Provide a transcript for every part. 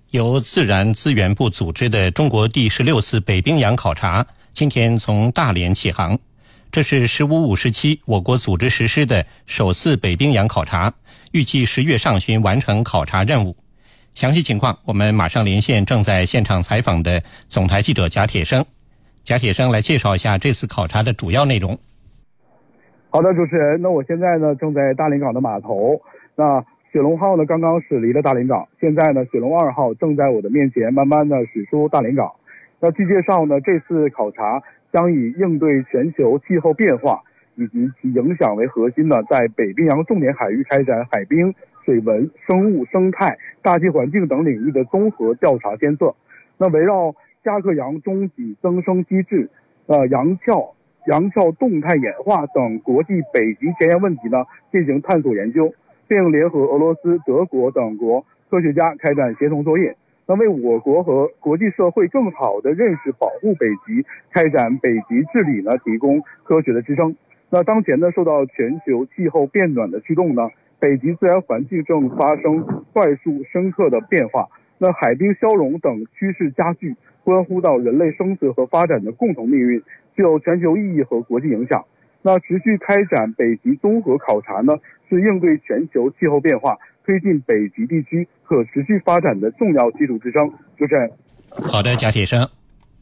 由自然资源部组织的中国第16次北冰洋考察今天从大连起航，这是15-57我国组织实施的首次北冰洋考察，预计10月上旬完成考察任务。详细情况我们马上连线正在现场采访的总台记者贾铁生。贾铁生来介绍一下这次考察的主要内容。 好的，主持人，那我现在呢正在大连港的码头，那雪龙号呢刚刚驶离了大连港，现在呢雪龙2号正在我的面前慢慢的驶出大连港。那据介绍呢，这次考察将以应对全球气候变化以及其影响为核心呢，在北冰洋重点海域开展海冰、水文、生物生态、大气环境等领域的综合调查监测。那围绕加克洋中脊增生机制、洋壳动态演化等国际北极前沿问题呢进行探索研究，并联合俄罗斯、德国等国科学家开展协同作业，那为我国和国际社会更好地认识保护北极、开展北极治理呢提供科学的支撑。那当前呢受到全球气候变暖的驱动呢，北极自然环境正发生快速深刻的变化，那海冰消融等趋势加剧，关乎到人类生存和发展的共同命运，具有全球意义和国际影响。那持续开展北极综合考察呢，是应对全球气候变化、推进北极地区可持续发展的重要基础支撑。主持人。 好的，贾铁生。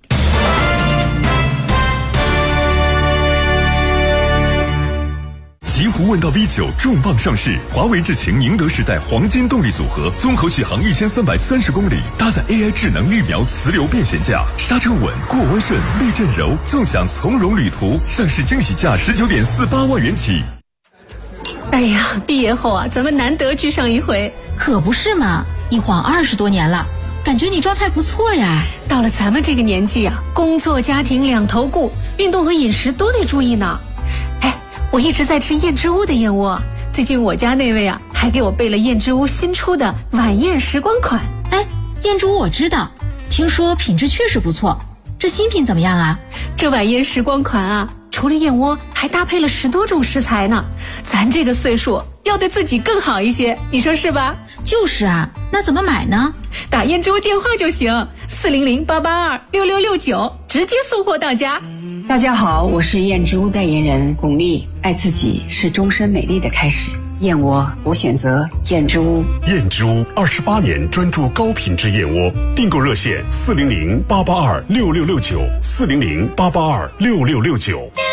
极狐问道 V9 重磅上市，华为智擎宁德时代黄金动力组合，综合续航1330公里，搭载 AI 智能预瞄磁流变悬架，刹车稳，过弯顺，避震柔，纵享从容旅途。上市惊喜价19.48万元起。 哎呀，毕业后啊，咱们难得聚上一回。 可不是嘛，一晃20多年了，感觉你状态不错呀。 到了咱们这个年纪啊，工作家庭两头顾，运动和饮食都得注意呢。哎，我一直在吃燕之屋的燕窝，最近我家那位啊还给我备了燕之屋新出的晚宴时光款。 哎，燕之屋我知道，听说品质确实不错，这新品怎么样啊？ 这晚宴时光款啊，除了燕窝还搭配了10多种食材呢，咱这个岁数要对自己更好一些，你说是吧？ 就是啊，那怎么买呢？ 打燕之屋电话就行，400-882-6669，直接送货到家。 大家好，我是燕之屋代言人巩俐。爱自己是终身美丽的开始，燕窝我选择燕之屋。 燕之屋28年专注高品质燕窝，订购热线400-882-6669，400-882-6669。